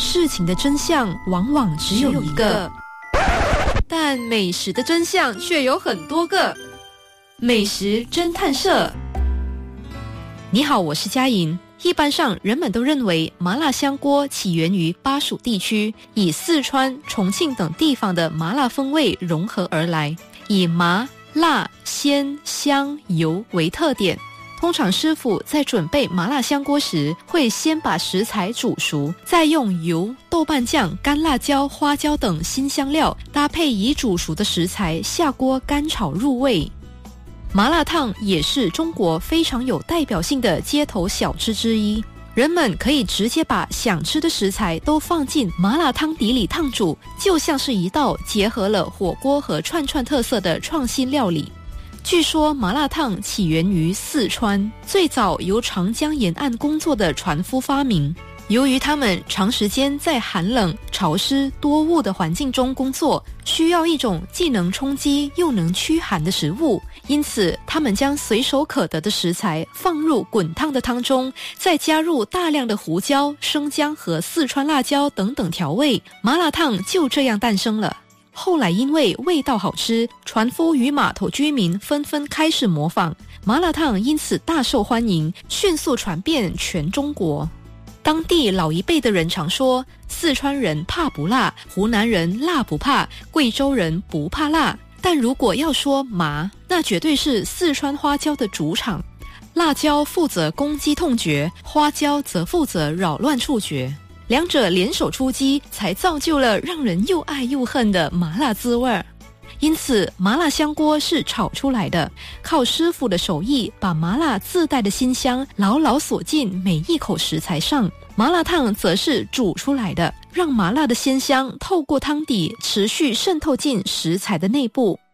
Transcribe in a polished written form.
事情的真相往往只有一个，但美食的真相却有很多个。美食侦探社，你好，我是佳莹。一般上人们都认为麻辣香锅起源于巴蜀地区，以四川、重庆等地方的麻辣风味融合而来，以麻、辣、鲜、香、油为特点。通常师傅在准备麻辣香锅时，会先把食材煮熟，再用油、豆瓣酱、干辣椒、花椒等辛香料搭配已煮熟的食材下锅干炒入味。麻辣烫也是中国非常有代表性的街头小吃之一，人们可以直接把想吃的食材都放进麻辣汤底里烫煮，就像是一道结合了火锅和串串特色的创新料理。据说麻辣烫起源于四川，最早由长江沿岸工作的船夫发明。由于他们长时间在寒冷、潮湿、多雾的环境中工作，需要一种既能充饥又能驱寒的食物，因此他们将随手可得的食材放入滚烫的汤中，再加入大量的胡椒、生姜和四川辣椒等等调味，麻辣烫就这样诞生了。后来因为味道好吃，船夫与码头居民纷纷开始模仿，麻辣烫因此大受欢迎，迅速传遍全中国。当地老一辈的人常说，四川人怕不辣，湖南人辣不怕，贵州人不怕辣。但如果要说麻，那绝对是四川花椒的主场。辣椒负责攻击痛觉，花椒则负责扰乱触觉，两者联手出击，才造就了让人又爱又恨的麻辣滋味。因此麻辣香锅是炒出来的，靠师傅的手艺把麻辣自带的辛香牢牢锁进每一口食材上。麻辣烫则是煮出来的，让麻辣的鲜香透过汤底持续渗透进食材的内部。